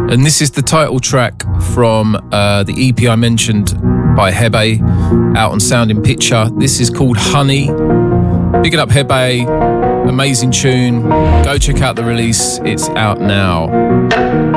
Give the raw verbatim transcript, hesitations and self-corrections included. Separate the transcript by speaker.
Speaker 1: And this is the title track from uh, the E P I mentioned by Hebe, out on Sound in Picture. This is called Honey. Pick it up, Hebe. Amazing tune. Go check out the release. It's out now.